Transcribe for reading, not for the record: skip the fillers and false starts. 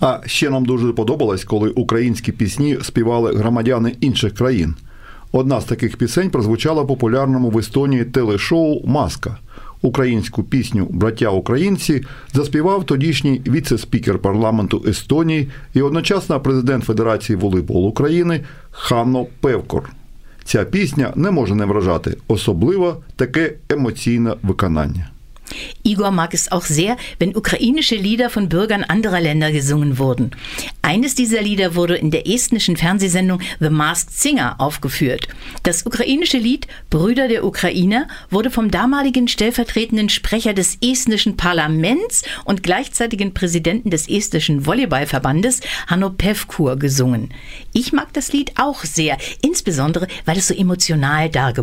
А ще нам дуже подобалось, коли українські пісні співали громадяни інших країн. Одна з таких пісень прозвучала в популярному в Естонії телешоу «Маска». Українську пісню «Браття українці» заспівав тодішній віце-спікер парламенту Естонії і одночасно президент Федерації волейболу України Ханно Певкор. Ця пісня не може не вражати, особливо таке емоційне виконання. Igor mag es auch sehr, wenn ukrainische Lieder von Bürgern anderer Länder gesungen wurden. Eines dieser Lieder wurde in der estnischen Fernsehsendung The Masked Singer aufgeführt. Das ukrainische Lied Brüder der Ukrainer wurde vom damaligen stellvertretenden Sprecher des estnischen Parlaments und gleichzeitigen Präsidenten des estnischen Volleyballverbandes Hanno Pevkur gesungen. Ich mag das Lied auch sehr, insbesondere weil es so emotional dargeboten